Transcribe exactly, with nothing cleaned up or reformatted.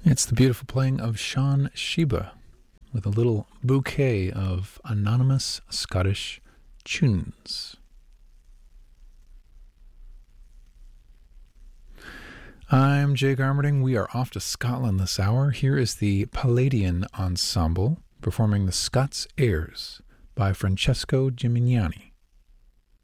It's the beautiful playing of Sean Sheba with a little bouquet of anonymous Scottish tunes. I'm Jay Garmerding. We are off to Scotland this hour. Here is the Palladian Ensemble performing the Scots Airs by Francesco Gimignani.